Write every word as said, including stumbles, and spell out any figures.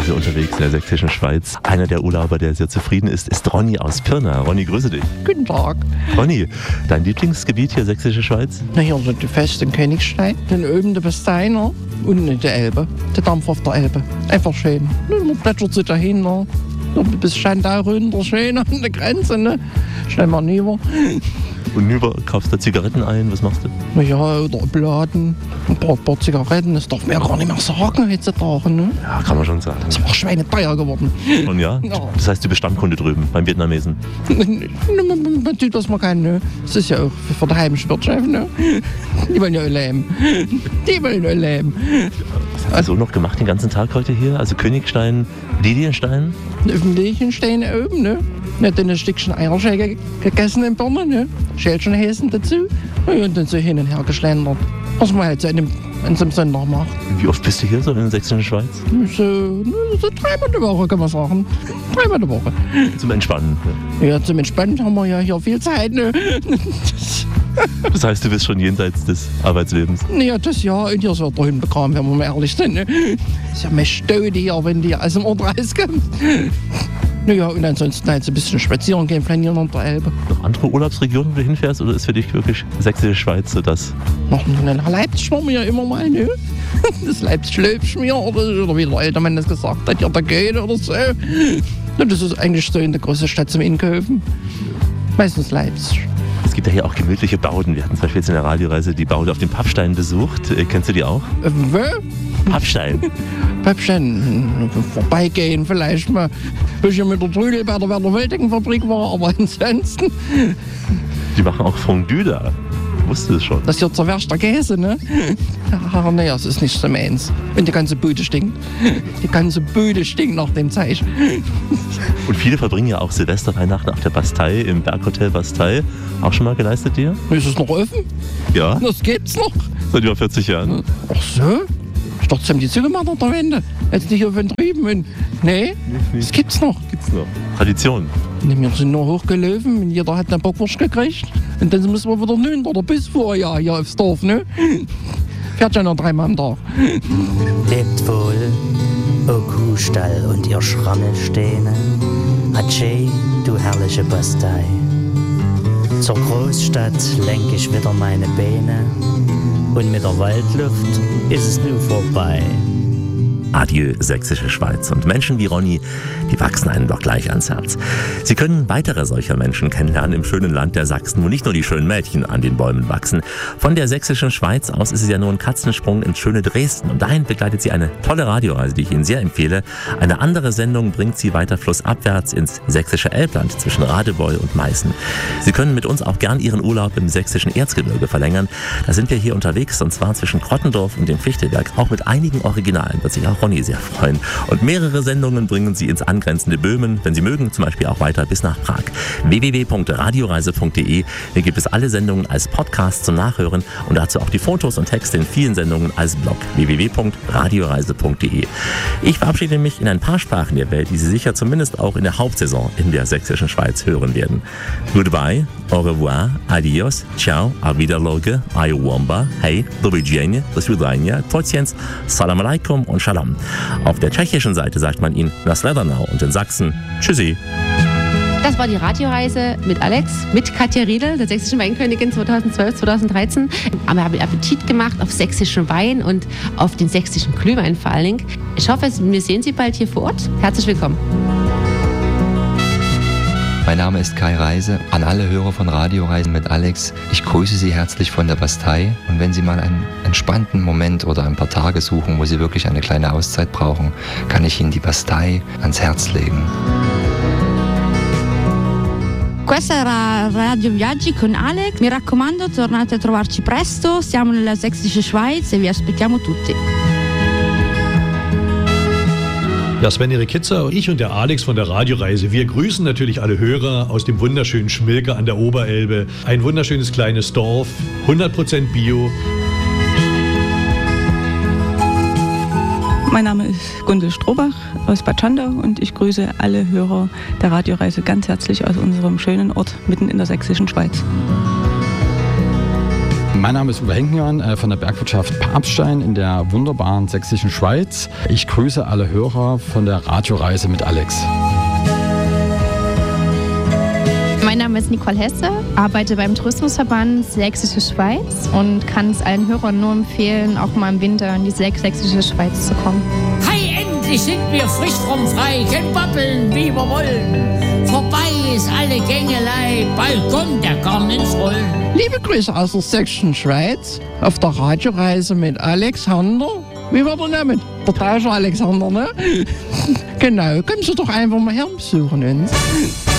Radioreise unterwegs in der sächsischen Schweiz. Einer der Urlauber, der sehr zufrieden ist, ist Ronny aus Pirna. Ronny, grüße dich. Guten Tag. Ronny, dein Lieblingsgebiet hier, sächsische Schweiz? Na, hier sind die Feste in Königstein, dann oben der Besteiner, unten in der Elbe, der Dampf auf der Elbe. Einfach schön. Man plätschert sich dahin, ne? Bis Schandau runter, schön an der Grenze, ne? Schnell mal rüber. Und rüber kaufst du Zigaretten ein, was machst du? Na ja, oder Bladen, ein paar, paar Zigaretten, das darf man ja gar nicht mehr sagen heutzutage, ne? Ja, kann man schon sagen. Das ist auch schweineteuer geworden. Und ja? Ja. Das heißt, du bist Stammkunde drüben, beim Vietnamesen? Man, man tut, was man kann, ne? Das ist ja auch für die heimische Wirtschaft, ne? Die wollen ja leben. Die wollen ja leben. Was hast du so noch gemacht den ganzen Tag heute hier? Also Königstein, Lilienstein? Auf dem Lilienstein oben, ne? Ja, dann ein Stückchen Eierschäge gegessen in Birne, ne? Schälchen Häsen dazu. Und dann so hin und her geschlendert. Was man halt so in einem, in so einem Sonntag macht. Wie oft bist du hier so in der sächsischen Schweiz? So, so dreimal die Woche, kann man sagen. Dreimal die Woche. Zum Entspannen. Ja, ja zum Entspannen haben wir ja hier viel Zeit, ne? Das heißt, du bist schon jenseits des Arbeitslebens? Ja, das ja. Und hier soll der Hund bekommen, wenn wir mal ehrlich sind, ne? Das ist ja mehr Staude hier, wenn die aus dem Ort rauskommt. Naja, und ansonsten halt so ein bisschen spazieren gehen, flanieren an der Elbe. Noch andere Urlaubsregionen, wo du hinfährst, oder ist für dich wirklich sächsische Schweiz so das? Noch nach Leipzig waren wir ja immer mal, ne? Das Leipzig schläft mir, oder, oder wie der alte Mann das gesagt hat, ja, da geht oder so. Ja, das ist eigentlich so in der großen Stadt zum Einkaufen. Meistens Leipzig. Es gibt ja hier auch gemütliche Bauten. Wir hatten zum Beispiel jetzt in der Radioreise die Baude auf dem Pappstein besucht. Äh, kennst du die auch? Äh, wo? Pappstein. Pappstein, vorbeigehen vielleicht mal, bis ich mit der Trüdel bei der Werner Welting-Fabrik war, aber ansonsten. Die machen auch Fondue da. Wusste es schon. Das ist hier zerwärschter Käse, ne? Ach, nee, das ist nicht so meins. Und die ganze Bude stinkt. Die ganze Bude stinkt nach dem Zeug. Und viele verbringen ja auch Silvester, Weihnachten auf der Bastei, im Berghotel Bastei. Auch schon mal geleistet dir? Ist es noch offen? Ja. Das gibt's noch. Seit über vierzig Jahren. Ach so? Ich dachte, sie haben die zugemacht an der Wende. Jetzt nicht auf den Trieben. Und nee, das gibt's noch. Gibt's noch. Tradition. Wir sind nur hochgelaufen und jeder hat eine Bockwurst gekriegt. Und dann müssen wir wieder nun oder bis vorher hier aufs Dorf, ne? Fährt ja noch dreimal am Tag. Lebt wohl, o Kuhstall und ihr Schrammelsteine. Hatsche, du herrliche Bastei. Zur Großstadt lenk ich wieder meine Beine. Und mit der Waldluft ist es nun vorbei. Adieu, sächsische Schweiz. Und Menschen wie Ronny, die wachsen einem doch gleich ans Herz. Sie können weitere solcher Menschen kennenlernen im schönen Land der Sachsen, wo nicht nur die schönen Mädchen an den Bäumen wachsen. Von der sächsischen Schweiz aus ist es ja nur ein Katzensprung ins schöne Dresden. Und dahin begleitet sie eine tolle Radioreise, die ich Ihnen sehr empfehle. Eine andere Sendung bringt sie weiter flussabwärts ins sächsische Elbland zwischen Radebeul und Meißen. Sie können mit uns auch gern Ihren Urlaub im sächsischen Erzgebirge verlängern. Da sind wir hier unterwegs, und zwar zwischen Krottendorf und dem Fichtelberg, auch mit einigen Originalen, wird sich auch Ronny sehr freuen. Und mehrere Sendungen bringen Sie ins angrenzende Böhmen, wenn Sie mögen, zum Beispiel auch weiter bis nach Prag. w w w punkt radioreise punkt d e. Hier gibt es alle Sendungen als Podcast zum Nachhören und dazu auch die Fotos und Texte in vielen Sendungen als Blog. w w w punkt radioreise punkt d e. Ich verabschiede mich in ein paar Sprachen der Welt, die Sie sicher zumindest auch in der Hauptsaison in der sächsischen Schweiz hören werden. Goodbye, au revoir, adios, ciao, auf Wiederloge, ayuwamba, hey, do widzenia, do svidania, tociens, salam alaikum und shalom. Auf der tschechischen Seite sagt man ihnen Nasledanau und in Sachsen Tschüssi. Das war die Radioreise mit Alex, mit Katja Riedel, der sächsischen Weinkönigin zweitausendzwölf, zweitausenddreizehn. Aber wir haben Appetit gemacht auf sächsischen Wein und auf den sächsischen Glühwein vor allen Dingen. Ich hoffe, wir sehen Sie bald hier vor Ort. Herzlich willkommen. Mein Name ist Kai Reise. An alle Hörer von Radioreisen mit Alex, ich grüße Sie herzlich von der Bastei. Und wenn Sie mal einen entspannten Moment oder ein paar Tage suchen, wo Sie wirklich eine kleine Auszeit brauchen, kann ich Ihnen die Bastei ans Herz legen. Questa era Radio Viaggi con Alex. Mi raccomando, tornate a trovarci presto. Siamo nella Sächsische Schweiz e vi aspettiamo tutti. Ja, Sven Erik Kitzer, ich und der Alex von der Radioreise, wir grüßen natürlich alle Hörer aus dem wunderschönen Schmilke an der Oberelbe. Ein wunderschönes kleines Dorf, hundert Prozent Bio. Mein Name ist Gundel Strohbach aus Bad Schandau und ich grüße alle Hörer der Radioreise ganz herzlich aus unserem schönen Ort mitten in der sächsischen Schweiz. Mein Name ist Uwe Henkjan von der Bergwirtschaft Papstein in der wunderbaren sächsischen Schweiz. Ich grüße alle Hörer von der Radioreise mit Alex. Mein Name ist Nicole Hesse, arbeite beim Tourismusverband Sächsische Schweiz und kann es allen Hörern nur empfehlen, auch mal im Winter in die Sächsische Schweiz zu kommen. Hey, endlich sind wir frisch vom Frei, können babbeln, wie wir wollen. Vorbei ist alle Gängelei, bald kommt der Garn ins Rollen. Liebe Grüße aus der sächsischen Schweiz auf der Radioreise mit Alexander. Wie war der Name? Der Tauscher Alexander, ne? Genau, kommen Sie doch einfach mal her und besuchen uns.